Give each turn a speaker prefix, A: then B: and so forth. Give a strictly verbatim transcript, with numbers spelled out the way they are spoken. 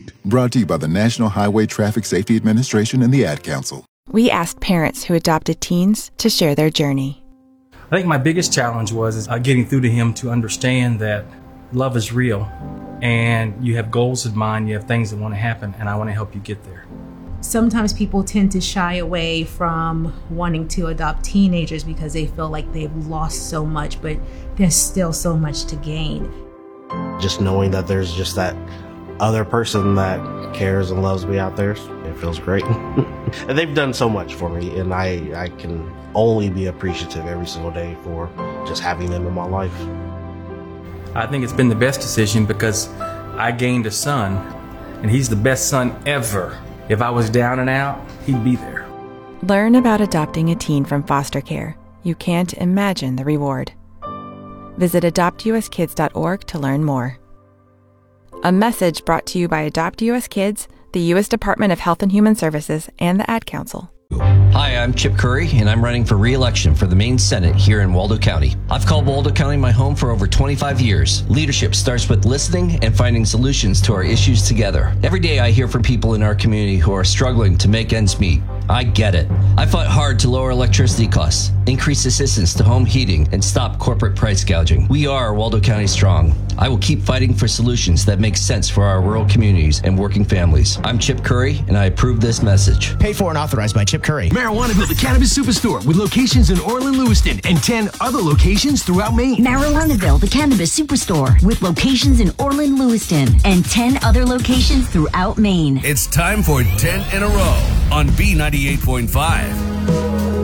A: Lead, brought to you by the National Highway Traffic Safety Administration and the Ad Council.
B: We asked parents who adopted teens to share their journey.
C: I think my biggest challenge was is, uh, getting through to him to understand that love is real and you have goals in mind, you have things that want to happen, and I want to help you get there.
D: Sometimes people tend to shy away from wanting to adopt teenagers because they feel like they've lost so much, but there's still so much to gain.
E: Just knowing that there's just that other person that cares and loves me out there, it feels great. And they've done so much for me, and I, I can only be appreciative every single day for just having them in my life.
C: I think it's been the best decision because I gained a son, and he's the best son ever. If I was down and out, he'd be there.
B: Learn about adopting a teen from foster care. You can't imagine the reward. Visit adopt u s kids dot org to learn more. A message brought to you by Adopt U S Kids, the U S Department of Health and Human Services, and the Ad Council.
F: Hi, I'm Chip Curry, and I'm running for re-election for the Maine Senate here in Waldo County. I've called Waldo County my home for over twenty-five years. Leadership starts with listening and finding solutions to our issues together. Every day I hear from people in our community who are struggling to make ends meet. I get it. I fought hard to lower electricity costs, increase assistance to home heating, and stop corporate price gouging. We are Waldo County strong. I will keep fighting for solutions that make sense for our rural communities and working families. I'm Chip Curry, and I approve this message.
G: Paid for and authorized by Chip Curry.
H: Marijuanaville, the Cannabis Superstore, with locations in Orland, Lewiston, and ten other locations throughout Maine.
I: Marijuanaville, the Cannabis Superstore, with locations in Orland, Lewiston, and ten other locations throughout Maine.
J: It's time for ten in a row on B ninety-eight point five.